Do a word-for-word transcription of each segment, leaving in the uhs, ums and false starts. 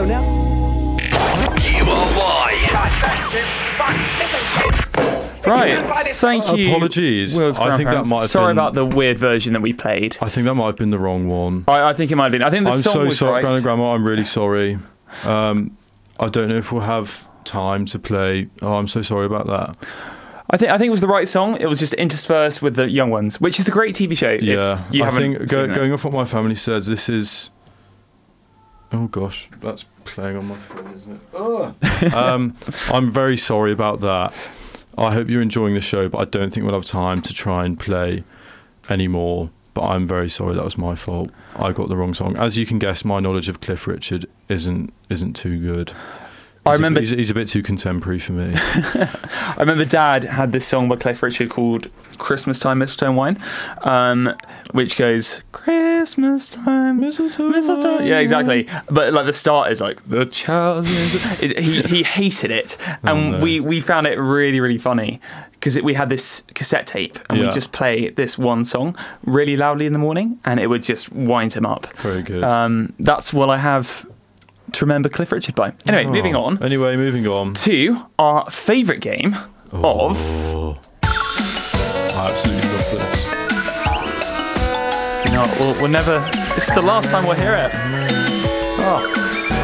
go now. You are why. Right, thank you. Apologies. Will's I think that grandparents. might have Sorry been- about the weird version that we played. I think that might have been the wrong one. I, I think it might have been. I think the I'm song so was sorry, right. Gran and Grandma. I'm really sorry. Um, I don't know if we'll have time to play. Oh, I'm so sorry about that. I think I think it was the right song. It was just interspersed with the Young Ones, which is a great T V show. Yeah, if you I haven't think go, seen it. going off what my family says, this is. Oh gosh, that's playing on my phone, isn't it? Oh. um, I'm very sorry about that. I hope you're enjoying the show, but I don't think we'll have time to try and play anymore. But I'm very sorry, that was my fault. I got the wrong song. As you can guess, my knowledge of Cliff Richard isn't isn't too good. I He's remember a, he's, he's a bit too contemporary for me. I remember Dad had this song by Cliff Richard called Christmas Time, Mistletoe and Wine, um, which goes, Christmas time, mistletoe, mistletoe. Yeah, exactly. But like the start is like, the child is... It, he, he hated it. And Oh, no. we, we found it really, really funny because we had this cassette tape and Yeah. we just play this one song really loudly in the morning and it would just wind him up. Very good. Um, that's what I have to remember Cliff Richard by. Anyway, Oh. moving on Anyway, moving on. to our favourite game of... Oh. I absolutely love this. You know, what, we'll, we'll never... This is the last time we'll hear it. Oh.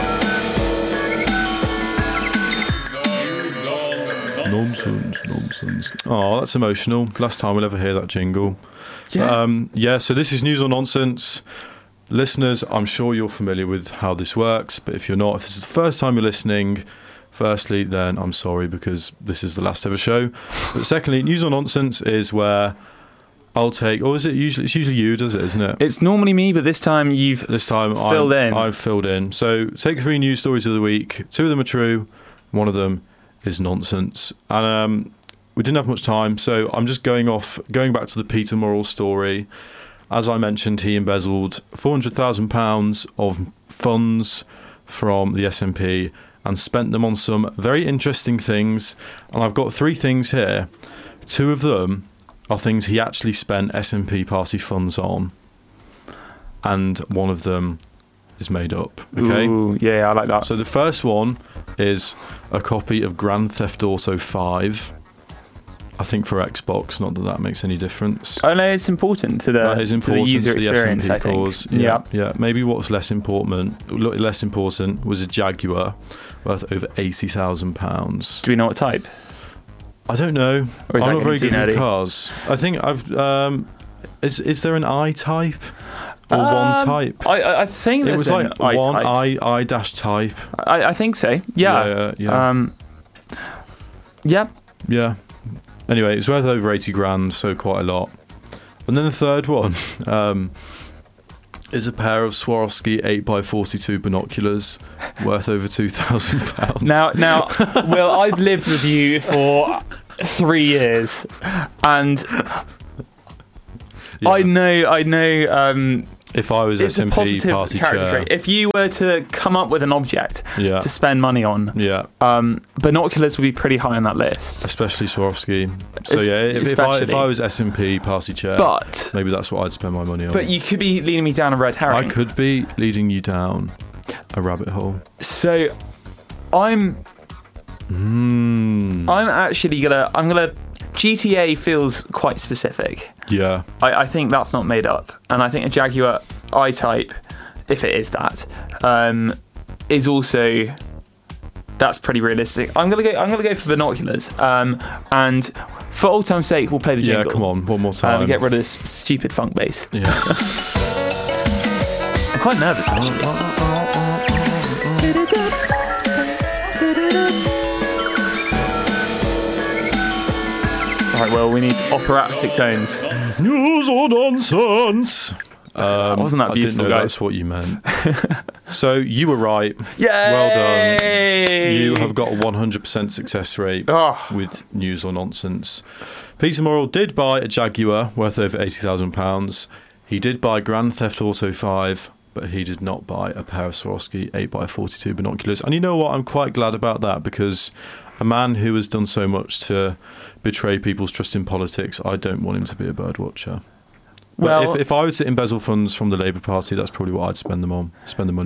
Nonsense, nonsense. Oh, that's emotional. Last time we'll ever hear that jingle. Yeah. Um, yeah, so this is News or Nonsense. Listeners, I'm sure you're familiar with how this works, but if you're not, if this is the first time you're listening, firstly, then I'm sorry because this is the last ever show. But secondly, News or Nonsense is where I'll take, or is it usually, it's usually you, does it, isn't it? It's normally me, but this time you've This time filled I'm, in. I've filled in. So take three news stories of the week. Two of them are true. One of them is nonsense. And um, we didn't have much time, so I'm just going off, going back to the Peter Murrell story. As I mentioned, he embezzled four hundred thousand pounds of funds from the S N P and spent them on some very interesting things. And I've got three things here. Two of them are things he actually spent S N P party funds on. And one of them is made up. Okay. Ooh, yeah, I like that. So the first one is a copy of Grand Theft Auto five. I think for Xbox, not that that makes any difference. Oh no, it's important to the, That is to important the user to the experience, S N I P think. cause. Yeah, Yeah. yeah. Maybe what's less important, less important, was a Jaguar worth over eighty thousand pounds. Do we know what type? I don't know. Or is I'm that not very getting good too with nerdy? cars. I think I've. Um, is is there an I type or one Um, type? I, I I think It there's was an like I one type. I I dash type. I, I think so. Yeah. Yeah, yeah. Um, yeah. Yeah. Anyway, it's worth over eighty grand, so quite a lot. And then the third one um, is a pair of Swarovski eight by forty-two binoculars worth over two thousand pounds. Now, now, Will, I've lived with you for three years, and Yeah. I know, I know. Um, if I was it's S a and P positive party character chair, trait. If you were to come up with an object yeah, to spend money on, yeah, um, binoculars would be pretty high on that list. especially Swarovski. So Es- yeah, if, if I if especially. I was S and P party chair, But, maybe that's what I'd spend my money on. but you could be leading me down a red herring. I could be leading you down a rabbit hole. So, I'm, Mm. I'm actually gonna, I'm gonna. G T A feels quite specific. Yeah, I, I think that's not made up, and I think a Jaguar I-Type, if it is that, um, is also that's pretty realistic. I'm gonna go. I'm gonna go for binoculars, um, and for old time's sake, we'll play the yeah. jingle. Come on, one more Um, time. and get rid of this stupid funk bass. yeah. I'm quite nervous actually. All right, well, we need operatic tones. News or nonsense? Um, wasn't that I beautiful, didn't know guys? That's what you meant. So you were right. Yay! Well done. You have got a one hundred percent success rate Oh. with news or nonsense. Peter Murrell did buy a Jaguar worth over eighty thousand pounds. He did buy Grand Theft Auto five, but he did not buy a pair of Swarovski eight by forty-two binoculars. And you know what? I'm quite glad about that, because a man who has done so much to betray people's trust in politics, I don't want him to be a bird watcher. But Well- if, if I was to embezzle funds from the Labour Party, that's probably what I'd spend them on, spend the money on.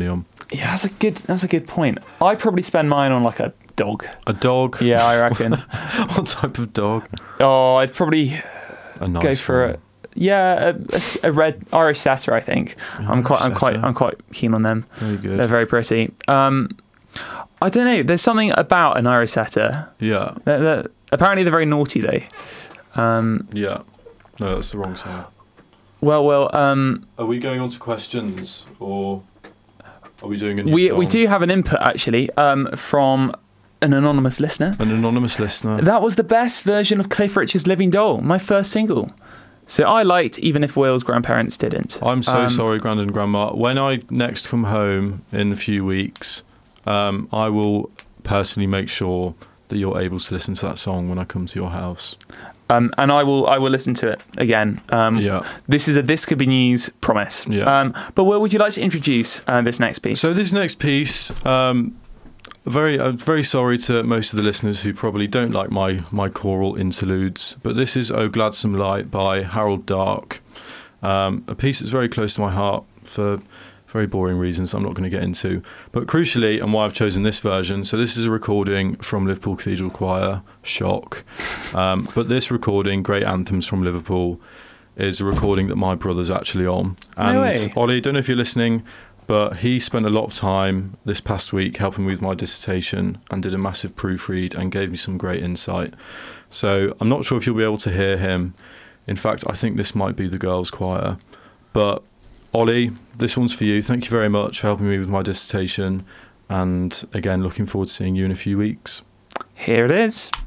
Yeah, that's a good. That's a good point. I'd probably spend mine on like a dog. A dog? Yeah, I reckon. What type of dog? Oh, I'd probably A nice go for one. a yeah a, a, a red Irish setter. I think I'm quite I'm quite setter. I'm quite keen on them. Very good. They're very pretty. Um, I don't know. There's something about an Irish setter. Yeah, They're, they're, apparently, they're very naughty though. Um, yeah. No, that's the wrong song. well, well. Um, Are we going on to questions, or are we doing a new we song? we do have an input actually um, from an anonymous listener. An anonymous listener. That was the best version of Cliff Richard's Living Doll, my first single. So I liked, even if Will's grandparents didn't. I'm so Um, sorry, Grand and Grandma. When I next come home in a few weeks, um, I will personally make sure that you're able to listen to that song when I come to your house. Um, and I will I will listen to it again. Um, Yeah. This is a This Could Be News promise. Yeah. Um, but Will, would you like to introduce uh, this next piece? So this next piece, um, very, I'm very sorry to most of the listeners who probably don't like my my choral interludes, but this is "Oh Gladsome Light" by Harold Dark, um, a piece that's very close to my heart for very boring reasons I'm not going to get into. But crucially, and why I've chosen this version, so this is a recording from Liverpool Cathedral Choir, shock. Um, but this recording, Great Anthems from Liverpool, is a recording that my brother's actually on. And No way. Ollie, don't know if you're listening, but he spent a lot of time this past week helping me with my dissertation and did a massive proofread and gave me some great insight. So I'm not sure if you'll be able to hear him. In fact, I think this might be the girls' choir. But Ollie, this one's for you. Thank you very much for helping me with my dissertation. And again, looking forward to seeing you in a few weeks. Here it is.